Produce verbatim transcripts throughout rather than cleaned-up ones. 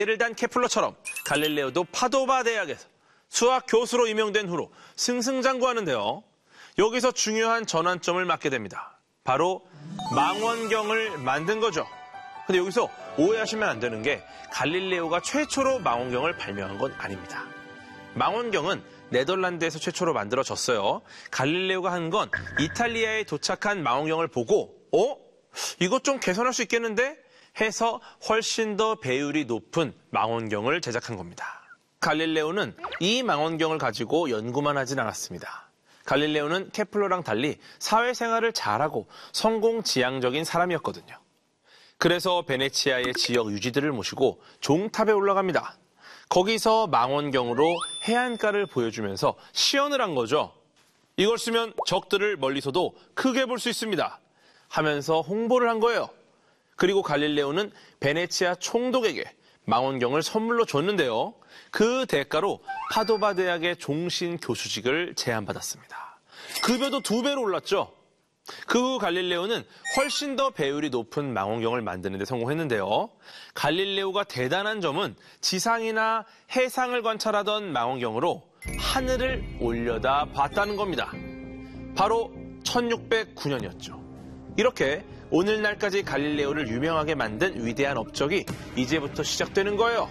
예를 단 케플러처럼 갈릴레오도 파도바 대학에서 수학 교수로 임명된 후로 승승장구하는데요. 여기서 중요한 전환점을 맞게 됩니다. 바로 망원경을 만든 거죠. 근데 여기서 오해하시면 안 되는 게 갈릴레오가 최초로 망원경을 발명한 건 아닙니다. 망원경은 네덜란드에서 최초로 만들어졌어요. 갈릴레오가 한 건 이탈리아에 도착한 망원경을 보고 어? 이것 좀 개선할 수 있겠는데? 해서 훨씬 더 배율이 높은 망원경을 제작한 겁니다. 갈릴레오는 이 망원경을 가지고 연구만 하진 않았습니다. 갈릴레오는 케플러랑 달리 사회생활을 잘하고 성공지향적인 사람이었거든요. 그래서 베네치아의 지역 유지들을 모시고 종탑에 올라갑니다. 거기서 망원경으로 해안가를 보여주면서 시연을 한 거죠. 이걸 쓰면 적들을 멀리서도 크게 볼 수 있습니다. 하면서 홍보를 한 거예요. 그리고 갈릴레오는 베네치아 총독에게 망원경을 선물로 줬는데요. 그 대가로 파도바 대학의 종신 교수직을 제안받았습니다. 급여도 두 배로 올랐죠. 그 후 갈릴레오는 훨씬 더 배율이 높은 망원경을 만드는 데 성공했는데요. 갈릴레오가 대단한 점은 지상이나 해상을 관찰하던 망원경으로 하늘을 올려다 봤다는 겁니다. 바로 천육백구 년이었죠. 이렇게 오늘날까지 갈릴레오를 유명하게 만든 위대한 업적이 이제부터 시작되는 거예요.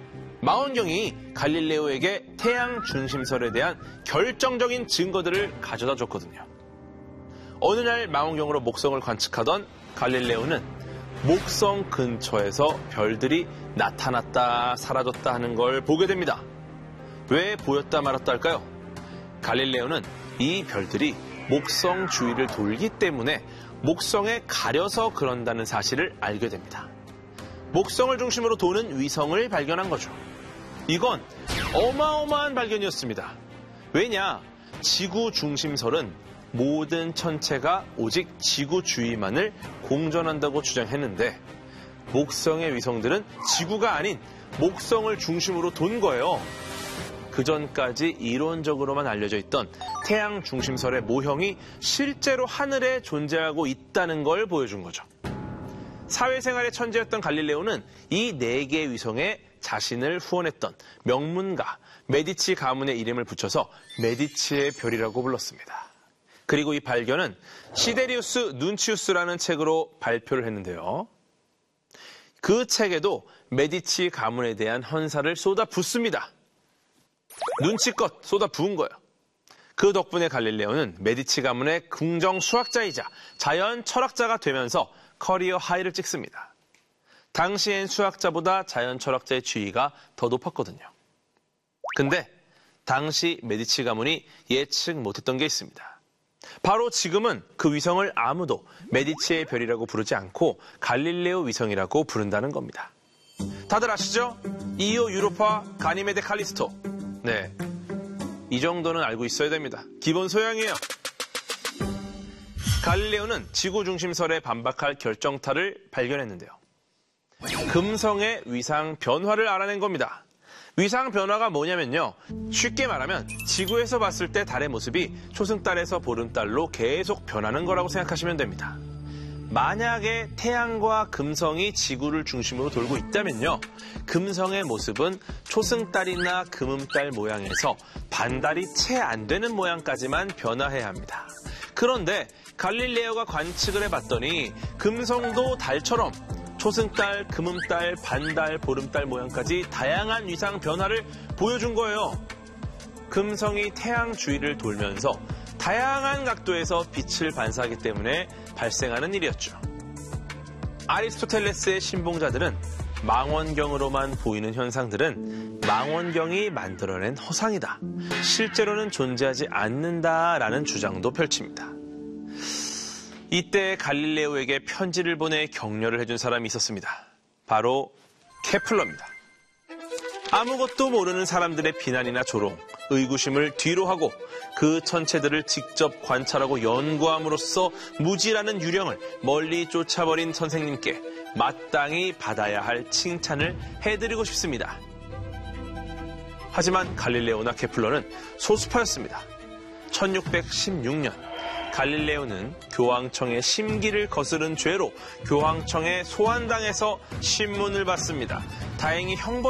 망원경이 갈릴레오에게 태양 중심설에 대한 결정적인 증거들을 가져다 줬거든요. 어느 날 망원경으로 목성을 관측하던 갈릴레오는 목성 근처에서 별들이 나타났다 사라졌다 하는 걸 보게 됩니다. 왜 보였다 말았다 할까요? 갈릴레오는 이 별들이 목성 주위를 돌기 때문에 목성에 가려서 그런다는 사실을 알게 됩니다. 목성을 중심으로 도는 위성을 발견한 거죠. 이건 어마어마한 발견이었습니다. 왜냐? 지구 중심설은 모든 천체가 오직 지구 주위만을 공전한다고 주장했는데 목성의 위성들은 지구가 아닌 목성을 중심으로 돈 거예요. 그전까지 이론적으로만 알려져 있던 태양 중심설의 모형이 실제로 하늘에 존재하고 있다는 걸 보여준 거죠. 사회생활의 천재였던 갈릴레오는 이 네 개의 위성에 자신을 후원했던 명문가 메디치 가문의 이름을 붙여서 메디치의 별이라고 불렀습니다. 그리고 이 발견은 시데리우스 눈치우스라는 책으로 발표를 했는데요. 그 책에도 메디치 가문에 대한 헌사를 쏟아붓습니다. 눈치껏 쏟아 부은 거예요. 그 덕분에 갈릴레오는 메디치 가문의 궁정 수학자이자 자연 철학자가 되면서 커리어 하이를 찍습니다. 당시엔 수학자보다 자연 철학자의 지위가 더 높았거든요. 근데 당시 메디치 가문이 예측 못했던 게 있습니다. 바로 지금은 그 위성을 아무도 메디치의 별이라고 부르지 않고 갈릴레오 위성이라고 부른다는 겁니다. 다들 아시죠? 이오 유로파 가니메데 칼리스토. 네, 이 정도는 알고 있어야 됩니다. 기본 소양이에요. 갈릴레오는 지구 중심설에 반박할 결정타를 발견했는데요. 금성의 위상 변화를 알아낸 겁니다. 위상 변화가 뭐냐면요. 쉽게 말하면 지구에서 봤을 때 달의 모습이 초승달에서 보름달로 계속 변하는 거라고 생각하시면 됩니다. 만약에 태양과 금성이 지구를 중심으로 돌고 있다면요. 금성의 모습은 초승달이나 금음달 모양에서 반달이 채 안 되는 모양까지만 변화해야 합니다. 그런데 갈릴레오가 관측을 해봤더니 금성도 달처럼 초승달, 금음달, 반달, 보름달 모양까지 다양한 위상 변화를 보여준 거예요. 금성이 태양 주위를 돌면서 다양한 각도에서 빛을 반사하기 때문에 발생하는 일이었죠. 아리스토텔레스의 신봉자들은 망원경으로만 보이는 현상들은 망원경이 만들어낸 허상이다. 실제로는 존재하지 않는다라는 주장도 펼칩니다. 이때 갈릴레오에게 편지를 보내 격려를 해준 사람이 있었습니다. 바로 케플러입니다. 아무것도 모르는 사람들의 비난이나 조롱, 의구심을 뒤로하고 그 천체들을 직접 관찰하고 연구함으로써 무지라는 유령을 멀리 쫓아버린 선생님께 마땅히 받아야 할 칭찬을 해드리고 싶습니다. 하지만 갈릴레오나 케플러는 소수파였습니다. 천육백십육 년 갈릴레오는 교황청의 심기를 거스른 죄로 교황청에 소환당해서 신문을 받습니다. 다행히 형벌